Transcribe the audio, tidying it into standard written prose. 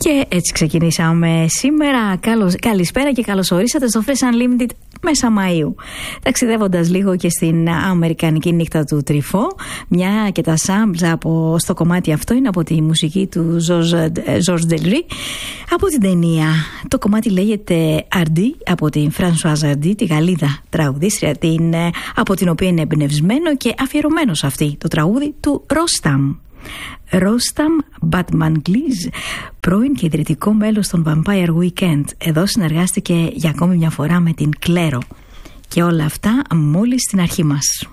Και έτσι ξεκινήσαμε σήμερα. Καλησπέρα και καλώς ορίσατε στο Fresh Unlimited μέσα Μαΐου. Ταξιδεύοντας λίγο και στην αμερικανική νύχτα του Τρυφό, μια και τα samples στο κομμάτι αυτό είναι από τη μουσική του Georges Delerue, από την ταινία. Το κομμάτι λέγεται Αρντί, από την Φρανσουάζ Αρντί, τη Γαλλίδα τραγουδίστρια, από την οποία είναι εμπνευσμένο και αφιερωμένο σε αυτή το τραγούδι του Ρόσταμ Μπατμανγκλίζ, πρώην και ιδρυτικό μέλος των Vampire Weekend. Εδώ συνεργάστηκε για ακόμη μια φορά με την Κλέρο. Και όλα αυτά μόλις στην αρχή μας.